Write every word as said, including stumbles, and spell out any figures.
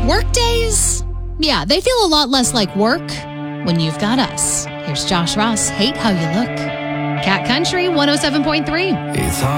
Work days? Yeah, they feel a lot less like work when you've got us. Here's Josh Ross, Hate How You Look. Cat Country one oh seven point three. It's